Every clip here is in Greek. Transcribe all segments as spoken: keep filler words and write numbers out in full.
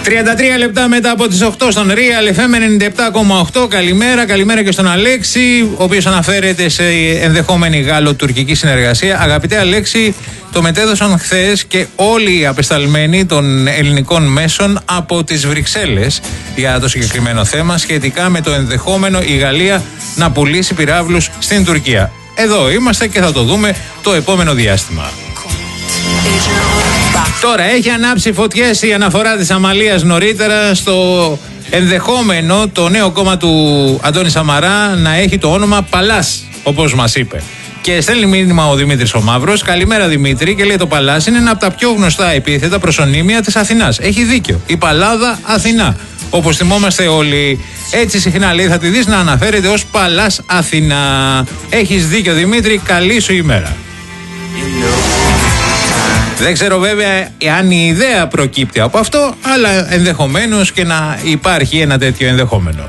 τριάντα τρία λεπτά μετά από τις οκτώ στον Real εφ εμ ενενήντα επτά κόμμα οκτώ. Καλημέρα, καλημέρα και στον Αλέξη, ο οποίος αναφέρεται σε ενδεχόμενη γάλλο-τουρκική συνεργασία. Αγαπητέ Αλέξη, το μετέδωσαν χθες και όλοι οι απεσταλμένοι των ελληνικών μέσων από τις Βρυξέλλες για το συγκεκριμένο θέμα σχετικά με το ενδεχόμενο η Γαλλία να πουλήσει πυράβλους στην Τουρκία. Εδώ είμαστε και θα το δούμε το επόμενο διάστημα. Τώρα έχει ανάψει φωτιές η αναφορά της Αμαλίας νωρίτερα στο ενδεχόμενο το νέο κόμμα του Αντώνη Σαμαρά να έχει το όνομα Παλάς, όπως μας είπε. Και στέλνει μήνυμα ο Δημήτρης ο Μαύρος. Καλημέρα Δημήτρη, και λέει: το Παλάς είναι ένα από τα πιο γνωστά επίθετα προσωνύμια της Αθηνάς. Έχει δίκιο. Η Παλάδα Αθηνά. Όπως θυμόμαστε όλοι. Έτσι συχνά λέει θα τη δεις να αναφέρεται ως Παλάς Αθηνά. Έχεις δίκιο Δημήτρη, καλή σου ημέρα. Δεν ξέρω βέβαια αν η ιδέα προκύπτει από αυτό, αλλά ενδεχομένως και να υπάρχει ένα τέτοιο ενδεχόμενο.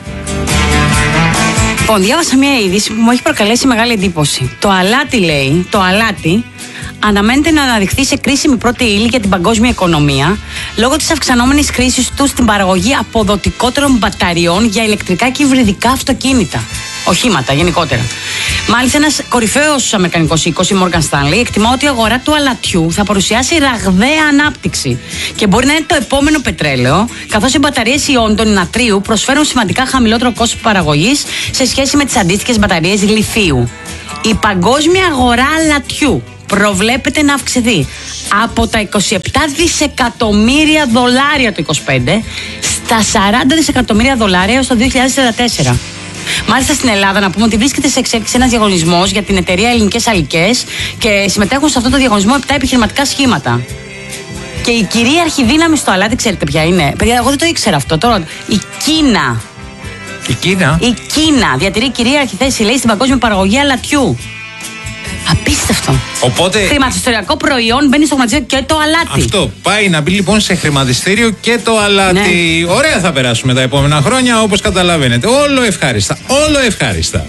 Λοιπόν, διάβασα μια είδηση που μου έχει προκαλέσει μεγάλη εντύπωση. Το αλάτι, λέει, το αλάτι αναμένεται να αναδειχθεί σε κρίσιμη πρώτη ύλη για την παγκόσμια οικονομία λόγω της αυξανόμενης χρήσης του στην παραγωγή αποδοτικότερων μπαταριών για ηλεκτρικά και υβριδικά αυτοκίνητα. Οχήματα γενικότερα. Μάλιστα, ένας κορυφαίος αμερικανικός οίκος, η Morgan Stanley, εκτιμά ότι η αγορά του αλατιού θα παρουσιάσει ραγδαία ανάπτυξη και μπορεί να είναι το επόμενο πετρέλαιο, καθώς οι μπαταρίες ιόντων νατρίου προσφέρουν σημαντικά χαμηλότερο κόστος παραγωγής σε σχέση με τις αντίστοιχες μπαταρίες λιθίου. Η παγκόσμια αγορά αλατιού προβλέπεται να αυξηθεί από τα είκοσι επτά δισεκατομμύρια δολάρια το είκοσι πέντε στα σαράντα δισεκατομμύρια δολάρια έως το δύο χιλιάδες τριάντα τέσσερα. Μάλιστα στην Ελλάδα, να πούμε ότι βρίσκεται σε εξέλιξη ένας διαγωνισμός για την εταιρεία Ελληνικές Αλικές και συμμετέχουν σε αυτό το διαγωνισμό επτά επιχειρηματικά σχήματα. Και η κυρίαρχη δύναμη στο αλάτι, ξέρετε ποια είναι? Παιδιά, εγώ δεν το ήξερα αυτό τώρα. Η Κίνα. Η Κίνα? Η Κίνα διατηρεί κυρίαρχη θέση, λέει, στην παγκόσμια παραγωγή αλατιού. Απίστευτο. Οπότε. Χρηματιστηριακό προϊόν μπαίνει στο χρηματιστήριο και το αλάτι. Αυτό. Πάει να μπει λοιπόν σε χρηματιστήριο και το αλάτι. Ναι. Ωραία θα περάσουμε τα επόμενα χρόνια, όπως καταλαβαίνετε. Όλο ευχάριστα. Όλο ευχάριστα.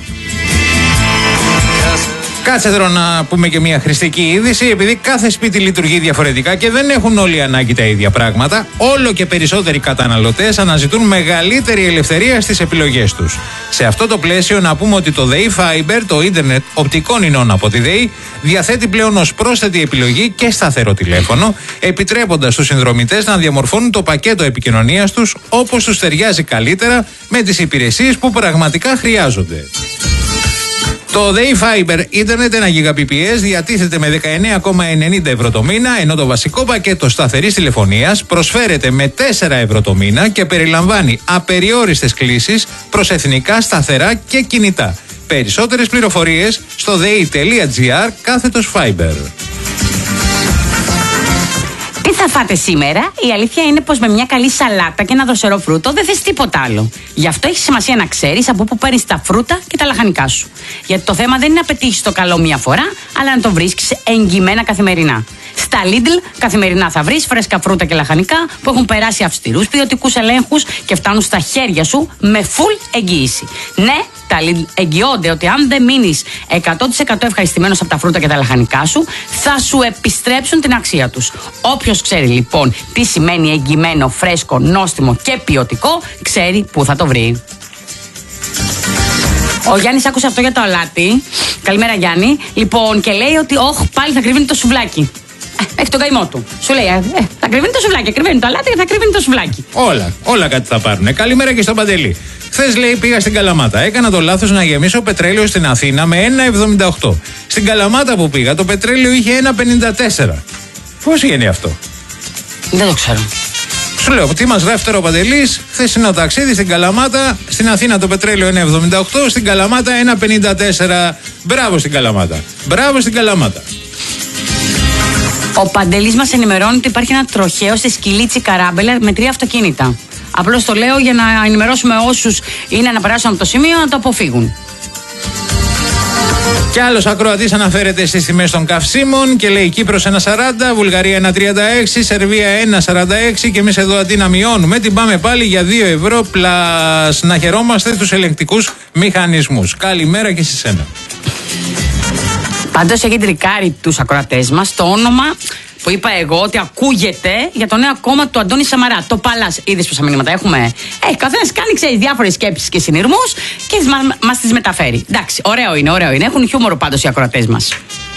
Κάτσε τώρα να πούμε και μια χρηστική είδηση, επειδή κάθε σπίτι λειτουργεί διαφορετικά και δεν έχουν όλοι ανάγκη τα ίδια πράγματα, όλο και περισσότεροι καταναλωτές αναζητούν μεγαλύτερη ελευθερία στις επιλογές τους. Σε αυτό το πλαίσιο να πούμε ότι το ΔΕΗ Fiber, το ίντερνετ οπτικών ινών από τη ΔΕΗ, διαθέτει πλέον ως πρόσθετη επιλογή και σταθερό τηλέφωνο, επιτρέποντας στους συνδρομητές να διαμορφώνουν το πακέτο επικοινωνίας τους όπως τους ταιριάζει καλύτερα με τις υπηρεσίες που πραγματικά χρειάζονται. Το ΔΕΗ Fiber Ίντερνετ ένα γίγαμπιτ περ σέκοντ διατίθεται με δεκαεννέα κόμμα ενενήντα ευρώ το μήνα, ενώ το βασικό πακέτο σταθερής τηλεφωνίας προσφέρεται με τέσσερα ευρώ το μήνα και περιλαμβάνει απεριόριστες κλήσεις προς εθνικά, σταθερά και κινητά. Περισσότερες πληροφορίες στο dei.gr κάθετος Fiber. Τι θα φάτε σήμερα? Η αλήθεια είναι πως με μια καλή σαλάτα και ένα δροσερό φρούτο δεν θες τίποτα άλλο. Γι' αυτό έχει σημασία να ξέρεις από πού παίρνεις τα φρούτα και τα λαχανικά σου. Γιατί το θέμα δεν είναι να πετύχεις το καλό μία φορά, αλλά να το βρίσκεις εγγυημένα καθημερινά. Στα Lidl καθημερινά θα βρεις φρέσκα φρούτα και λαχανικά που έχουν περάσει αυστηρούς ποιοτικούς ελέγχους και φτάνουν στα χέρια σου με full εγγύηση. Ναι, τα Lidl εγγυώνται ότι αν δεν μείνεις εκατό τοις εκατό ευχαριστημένος από τα φρούτα και τα λαχανικά σου, θα σου επιστρέψουν την αξία τους. Όποιος ξέρει λοιπόν τι σημαίνει εγγυημένο, φρέσκο, νόστιμο και ποιοτικό, ξέρει πού θα το βρει. Ο Γιάννης άκουσε αυτό για το αλάτι. Καλημέρα Γιάννη. Λοιπόν, και λέει ότι όχ, πάλι θα κρυβίνει το σουβλάκι. Ε, έχει τον καημό του. Σου λέει, ε, θα κρυβίνει το σουβλάκι, κρυβίνει το αλάτι και θα κρυβίνει το σουβλάκι. Όλα, όλα κάτι θα πάρουνε. Καλημέρα και στον Παντελή. Χθες λέει πήγα στην Καλαμάτα. Έκανα το λάθος να γεμίσω πετρέλαιο στην Αθήνα με ένα εβδομήντα οκτώ. Στην Καλαμάτα που πήγα το πετρέλαιο είχε ένα πενήντα τέσσερα. Πώς γίνει αυτό? Δεν το ξέρω. Σου λέω, τι μας γράφει τώρα ο Παντελής? Χθεσινό ταξίδι στην Καλαμάτα. Στην Αθήνα το πετρέλαιο ένα εβδομήντα οκτώ. Στην Καλαμάτα ένα πενήντα τέσσερα. Μπράβο στην Καλαμάτα. Μπράβο στην Καλαμάτα. Ο Παντελής μας ενημερώνει ότι υπάρχει ένα τροχαίο σε Σκυλίτσι Καράμπελα με τρία αυτοκίνητα. Απλώς το λέω για να ενημερώσουμε όσους είναι να περάσουν από το σημείο να το αποφύγουν. Κι άλλος ακροατής αναφέρεται στις τιμές των καυσίμων και λέει Κύπρος ένα σαράντα, Βουλγαρία ένα τριάντα έξι, Σερβία ένα σαράντα έξι και εμείς εδώ αντί να μειώνουμε την πάμε πάλι για δύο ευρώ πλάς. Να χαιρόμαστε τους ελεγκτικούς μηχανισμούς. Καλημέρα και σε σένα. Πάντως έχει τρικάρει τους ακροατές μας το όνομα που είπα εγώ ότι ακούγεται για το νέο κόμμα του Αντώνη Σαμαρά. Το Παλάς. Είδες πόσα μηνύματα έχουμε. Ε, καθένας κάνει, ξέρει, διάφορες σκέψεις και συνειρμούς και μας, μας τις μεταφέρει. Εντάξει, ωραίο είναι, ωραίο είναι. Έχουν χιούμορο πάντως οι ακροατές μας.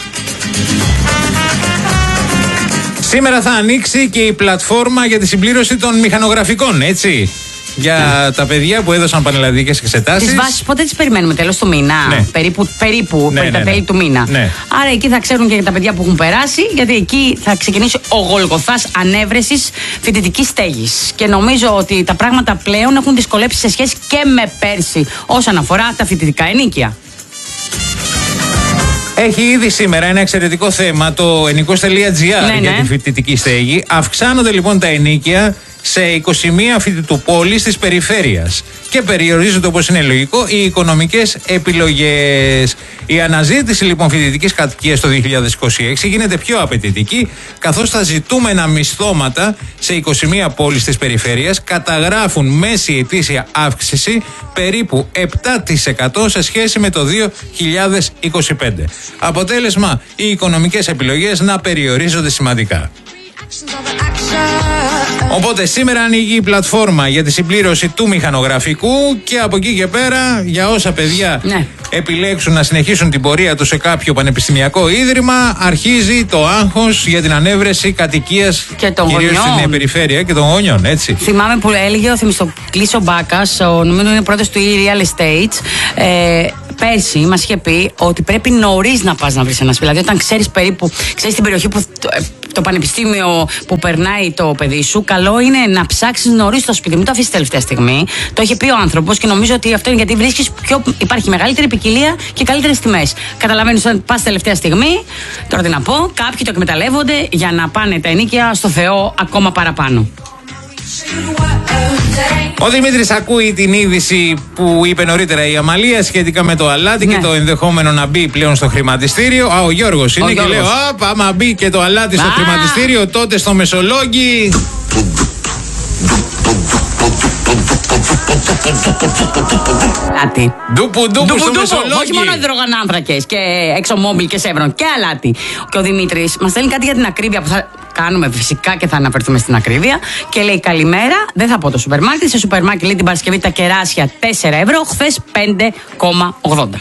Σήμερα θα ανοίξει και η πλατφόρμα για τη συμπλήρωση των μηχανογραφικών, έτσι. Για ναι. τα παιδιά που έδωσαν πανελλαδικές εξετάσεις. Τις βάσεις πότε τις περιμένουμε, τέλος του μήνα. Ναι. Περίπου, περίπου ναι, ναι, τα ναι, τέλη ναι. του μήνα. Ναι. Άρα εκεί θα ξέρουν και για τα παιδιά που έχουν περάσει, γιατί εκεί θα ξεκινήσει ο Γολγοθάς ανέβρεσης φοιτητικής στέγης. Και νομίζω ότι τα πράγματα πλέον έχουν δυσκολέψει σε σχέση και με πέρσι όσον αφορά τα φοιτητικά ενοίκια. Έχει ήδη σήμερα ένα εξαιρετικό θέμα, το ενικός τελεία τζι άρ ναι, για ναι. τη φοιτητική στέγη. Αυξάνονται λοιπόν τα ενοίκια σε είκοσι μία φοιτητοπόλεις της περιφέρειας και περιορίζονται, όπως είναι λογικό, οι οικονομικές επιλογές. Η αναζήτηση λοιπόν φοιτητικής κατοικίας το δύο χιλιάδες είκοσι έξι γίνεται πιο απαιτητική, καθώς τα ζητούμενα μισθώματα σε είκοσι μία πόλεις της περιφέρειας καταγράφουν μέση ετήσια αύξηση περίπου επτά τοις εκατό σε σχέση με το δύο χιλιάδες είκοσι πέντε. Αποτέλεσμα, οι οικονομικές επιλογές να περιορίζονται σημαντικά. Οπότε σήμερα ανοίγει η πλατφόρμα για τη συμπλήρωση του μηχανογραφικού και από εκεί και πέρα για όσα παιδιά ναι. επιλέξουν να συνεχίσουν την πορεία τους σε κάποιο πανεπιστημιακό ίδρυμα, αρχίζει το άγχος για την ανέβρεση κατοικίας κυρίως στην περιφέρεια και των γονιών, έτσι. Θυμάμαι που έλεγε ο Θεμιστοκλής ο Μπάκας, ο νομίζω είναι πρόεδρος του e-real estate, ε, πέρσι μας είχε πει ότι πρέπει νωρίς να πας να βρεις ένα σπίτι. Δηλαδή, όταν ξέρεις περίπου, ξέρεις την περιοχή που το πανεπιστήμιο που περνάει το παιδί σου, καλό είναι να ψάξεις νωρίς το σπίτι. Μην το αφήσεις τελευταία στιγμή. Το είχε πει ο άνθρωπος και νομίζω ότι αυτό είναι γιατί βρίσκεις πιο, υπάρχει μεγαλύτερη ποικιλία και καλύτερες τιμές. Καταλαβαίνεις όταν πας τελευταία στιγμή, τώρα τι να πω, κάποιοι το εκμεταλλεύονται για να πάνε τα ενοίκια στο Θεό ακόμα παραπάνω. Ο Δημήτρης ακούει την είδηση που είπε νωρίτερα η Αμαλία σχετικά με το αλάτι ναι. και το ενδεχόμενο να μπει πλέον στο χρηματιστήριο. Α, ο Γιώργος είναι ο και Γιώργος. Λέω, α, άμα μπει και το αλάτι στο α. χρηματιστήριο, τότε στο Μεσολόγγι. Αλάτι. Ντούπου ντούπου στο Μεσολόγγι. Όχι μόνο υδρογονάνθρακες και εξομόμπιλ και σεύρον και αλάτι. Και ο Δημήτρης μας στέλνει κάτι για την ακρίβεια που θα κάνουμε φυσικά και θα αναφερθούμε στην ακρίβεια. Και λέει καλημέρα, δεν θα πω το σούπερ μάρκετ. Σε σούπερ μάρκετ λέει την Παρασκευή τα κεράσια τέσσερα ευρώ, χθες πέντε κόμμα ογδόντα.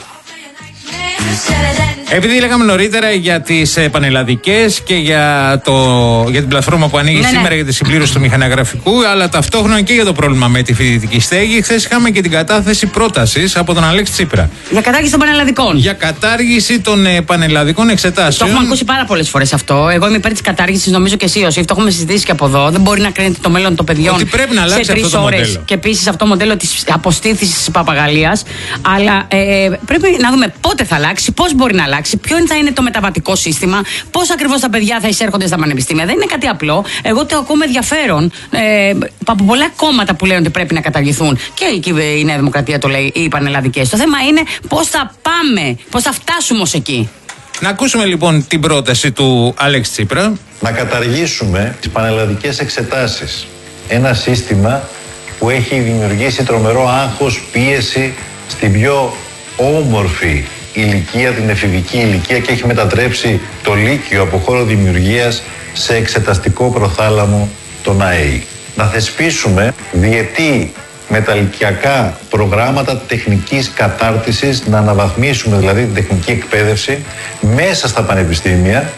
Επειδή λέγαμε νωρίτερα για τις πανελλαδικές και για, το, για την πλατφόρμα που ανοίγει ναι, σήμερα ναι. για τη συμπλήρωση του μηχανογραφικού, αλλά ταυτόχρονα και για το πρόβλημα με τη φοιτητική στέγη, χθες είχαμε και την κατάθεση πρότασης από τον Αλέξη Τσίπρα. Για κατάργηση των πανελλαδικών. Για κατάργηση των ε, πανελλαδικών εξετάσεων. Το έχουμε ακούσει πάρα πολλές φορές αυτό. Εγώ είμαι υπέρ της κατάργησης, νομίζω και εσύ, Ιωσήφ. Το έχουμε συζητήσει και από εδώ. Δεν μπορεί να κρίνεται το μέλλον των παιδιών. Ότι πρέπει να αλλάξει αυτό το μοντέλο. Και επίσης αυτό το μοντέλο της αποστήθησης της παπαγαλίας. Αλλά ε, πρέπει να δούμε πότε θα αλλάξει, πώς μπορεί να αλλάξει, ποιο θα είναι το μεταβατικό σύστημα, πώς ακριβώς τα παιδιά θα εισέρχονται στα πανεπιστήμια. Δεν είναι κάτι απλό. Εγώ το ακούω με ενδιαφέρον ε, από πολλά κόμματα που λένε ότι πρέπει να καταργηθούν. Και η Νέα Δημοκρατία το λέει, οι πανελλαδικές. Το θέμα είναι πώς θα πάμε, πώς θα φτάσουμε ως εκεί. Να ακούσουμε λοιπόν την πρόταση του Αλέξη Τσίπρα. Να καταργήσουμε τις πανελλαδικές εξετάσεις. Ένα σύστημα που έχει δημιουργήσει τρομερό άγχος, πίεση στην πιο όμορφη ηλικία, την εφηβική ηλικία, και έχει μετατρέψει το Λύκειο από χώρο δημιουργίας σε εξεταστικό προθάλαμο των ΑΕΗ. Να θεσπίσουμε διετή μεταλυκιακά προγράμματα τεχνικής κατάρτισης, να αναβαθμίσουμε δηλαδή την τεχνική εκπαίδευση μέσα στα πανεπιστήμια.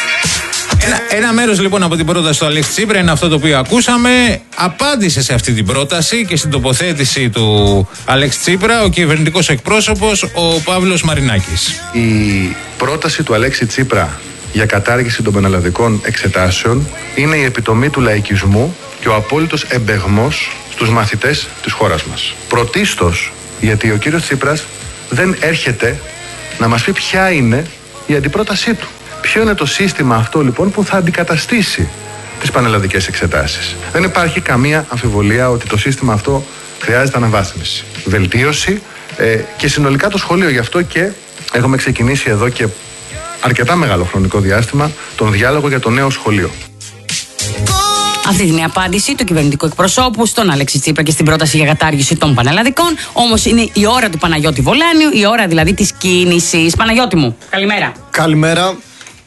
Ένα, ένα μέρος λοιπόν από την πρόταση του Αλέξη Τσίπρα είναι αυτό το οποίο ακούσαμε. Απάντησε σε αυτή την πρόταση και στην τοποθέτηση του Αλέξη Τσίπρα ο κυβερνητικός εκπρόσωπος, ο Παύλος Μαρινάκης. Η πρόταση του Αλέξη Τσίπρα για κατάργηση των πανελλαδικών εξετάσεων είναι η επιτομή του λαϊκισμού και ο απόλυτος εμπεγμός στους μαθητές της χώρας μας. Πρωτίστως γιατί ο κύριος Τσίπρας δεν έρχεται να μας πει ποια είναι η αντιπρότασή του. Ποιο είναι το σύστημα αυτό λοιπόν που θα αντικαταστήσει τις πανελλαδικές εξετάσεις. Δεν υπάρχει καμία αμφιβολία ότι το σύστημα αυτό χρειάζεται αναβάθμιση, βελτίωση ε, και συνολικά το σχολείο. Γι' αυτό και έχουμε ξεκινήσει εδώ και αρκετά μεγάλο χρονικό διάστημα τον διάλογο για το νέο σχολείο. Αυτή είναι η απάντηση του κυβερνητικού εκπροσώπου στον Αλέξη Τσίπρα και στην πρόταση για κατάργηση των πανελλαδικών. Όμως είναι η ώρα του Παναγιώτη Βολάνιου, η ώρα δηλαδή της κίνησης. Παναγιώτη μου, καλημέρα. Καλημέρα.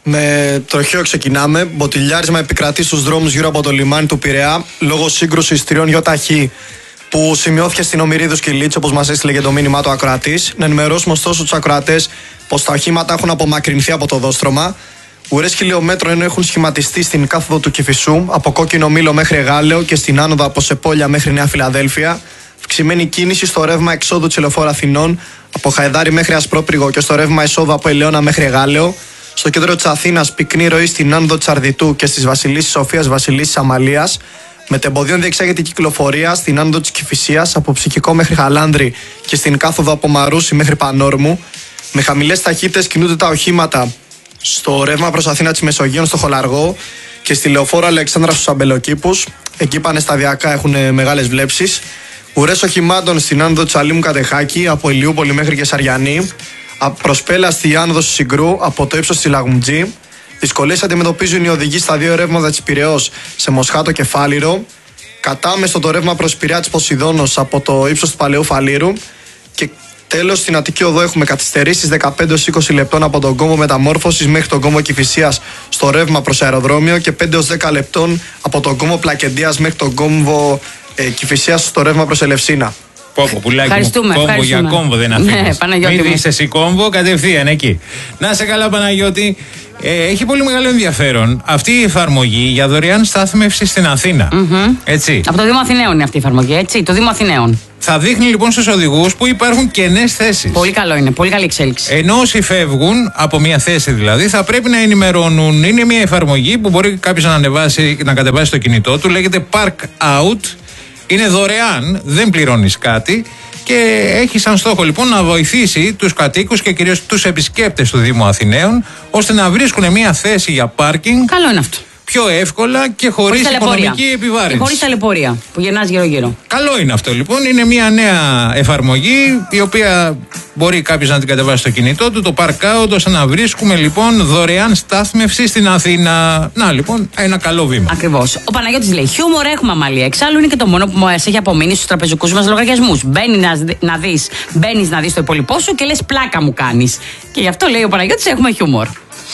Με τροχαίο ξεκινάμε. Μποτιλιάρισμα επικρατεί στους δρόμους γύρω από το λιμάνι του Πειραιά λόγω σύγκρουσης τριών ΙΟΤΑΧ που σημειώθηκε στην Ομηρίδου Κιλίτση, όπως μας έστειλε για το μήνυμά του ακροατής. Να ενημερώσουμε ωστόσο τους ακροατές πως τα οχήματα έχουν απομακρυνθεί από το οδόστρωμα. Ουρές χιλιόμετρων έχουν σχηματιστεί στην κάθοδο του Κηφισού, από Κόκκινο Μήλο μέχρι Εγάλεο και στην άνοδο από Σεπόλια μέχρι Νέα Φιλαδέλφια. Αυξημένη κίνηση στο ρεύμα εξόδου της Λεωφόρου Αθηνών, από Χαϊδάρι μέχρι Ασπρόπριγο και στο ρεύμα εισόδου από Ελαιώνα μέχρι Εγάλεο. Στο κέντρο της Αθήνας, πυκνή ροή στην άνοδο της Αρδιτού και στις Βασιλίσσης Σοφίας Βασιλίσσης Αμαλίας. Μετεμποδίων διεξάγεται η κυκλοφορία στην άνοδο της Κηφισίας, από Ψυχικό μέχρι Χαλάνδρη και στην κάθοδο από Μαρούσι μέχρι Πανόρμου. Με χαμηλές ταχύτητες κινούνται τα οχήματα στο ρεύμα προς Αθήνα της Μεσογείων στο Χολαργό και στη Λεωφόρο Αλεξάνδρα στους Αμπελοκήπους. Εκεί πάνε σταδιακά, έχουν μεγάλες βλέψεις. Ουρές οχημάτων στην άνοδο της Αλήμου Κατεχάκη, από Ηλιούπολη μέχρι και Σαριανή. Προσπέλα στη άνοδο του Συγκρού, από το ύψος της Λαγουμτζή. Δυσκολίες αντιμετωπίζουν οι οδηγοί στα δύο ρεύματα της Πειραιώς σε Μοσχάτο και Φάληρο. Κατάμεστο το ρεύμα προς Πειραιά της Ποσειδώνος από το ύψος του Παλαιού Φαλήρου. Και τέλος στην Αττική Οδό έχουμε καθυστερήσεις δεκαπέντε έως είκοσι λεπτών από τον κόμβο Μεταμόρφωσης μέχρι τον κόμβο Κηφισίας στο ρεύμα προς αεροδρόμιο και πέντε έως δέκα λεπτών από τον κόμβο Πλακεντίας μέχρι τον κόμβο ε, Κηφισίας στο ρεύμα προς Ελευσίνα. Πόπο, πουλάκι ευχαριστούμε, μου, κόμβο για κόμβο δεν αφήνεις. Ναι, Παναγιώτη. Μην δεις εσύ κόμβο, κατευθείαν εκεί. Να σε καλά, Παναγιώτη. Ε, έχει πολύ μεγάλο ενδιαφέρον αυτή η εφαρμογή για δωρεάν στάθμευση στην Αθήνα. Mm-hmm. Έτσι. Από το Δήμο Αθηναίων είναι αυτή η εφαρμογή, έτσι. Το Δήμο Αθηναίων. Θα δείχνει λοιπόν στους οδηγούς που υπάρχουν κενές θέσεις. Πολύ καλό είναι, πολύ καλή εξέλιξη. Ενώ όσοι φεύγουν από μια θέση δηλαδή, θα πρέπει να ενημερώνουν. Είναι μια εφαρμογή που μπορεί κάποιος να ανεβάσει, να κατεβάσει το κινητό του. Λέγεται Park Out. Είναι δωρεάν, δεν πληρώνεις κάτι. Και έχει σαν στόχο λοιπόν να βοηθήσει τους κατοίκους και κυρίως τους επισκέπτες του Δήμου Αθηναίων, ώστε να βρίσκουν μια θέση για πάρκινγκ. Καλό είναι αυτό. Πιο εύκολα και χωρίς οικονομική επιβάρυνση. Και χωρίς ταλαιπωρία που γεννάς γύρω-γύρω. Καλό είναι αυτό λοιπόν. Είναι μια νέα εφαρμογή η οποία μπορεί κάποιος να την κατεβάσει στο κινητό του, το Park Out, ώστε να βρίσκουμε λοιπόν δωρεάν στάθμευση στην Αθήνα. Να λοιπόν, ένα καλό βήμα. Ακριβώς. Ο Παναγιώτης λέει: χιούμορ έχουμε, Αμαλία. Εξάλλου είναι και το μόνο που μας έχει απομείνει στους τραπεζικούς μας λογαριασμούς. Μπαίνει να, να δεις, μπαίνεις να δεις το υπόλοιπό σου και λες πλάκα μου κάνεις. Και γι' αυτό λέει ο Παναγιώτης: έχουμε χιούμορ.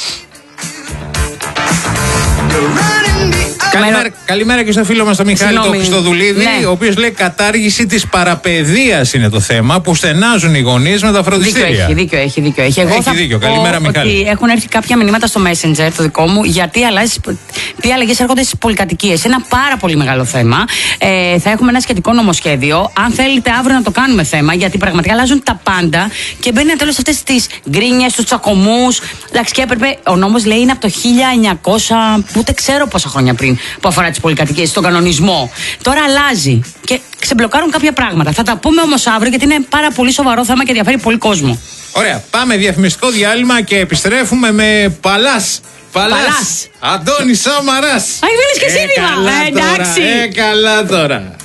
Καλημέρα, καλημέρα και στο φίλο μας τον Μιχάλη τον Χριστοδουλίδη, ναι. Ο οποίος λέει κατάργηση της παραπαιδείας είναι το θέμα που στενάζουν οι γονείς με τα φροντιστήρια. Δίκιο έχει, δίκιο έχει. Δίκιο έχει. Εγώ έχει θα δίκιο. πω Καλημέρα, Μιχάλη. Ότι έχουν έρθει κάποια μηνύματα στο Messenger το δικό μου γιατί αλλάζεις, τι αλλαγές έρχονται στις πολυκατοικίες. Ένα πάρα πολύ μεγάλο θέμα. Ε, θα έχουμε ένα σχετικό νομοσχέδιο. Αν θέλετε αύριο να το κάνουμε θέμα, γιατί πραγματικά αλλάζουν τα πάντα και μπαίνει ένα τέλος σε αυτές τις γκρίνιες, τους τσακωμούς. Εντάξει, και έπρεπε. Ο νόμος λέει είναι από το χίλια εννιακόσια, ούτε ξέρω πόσα χρόνια πριν, που αφορά τις πολυκατοικίες, στον κανονισμό. Τώρα αλλάζει και ξεμπλοκάρουν κάποια πράγματα. Θα τα πούμε όμως αύριο γιατί είναι πάρα πολύ σοβαρό θέμα και ενδιαφέρει πολύ κόσμο. Ωραία. Πάμε διαφημιστικό διάλειμμα και επιστρέφουμε με Παλάς. Παλάς. Αντώνης Σαμαράς. Α, δεν και σύνδημα. Ε, καλά τώρα. Ε, καλά τώρα.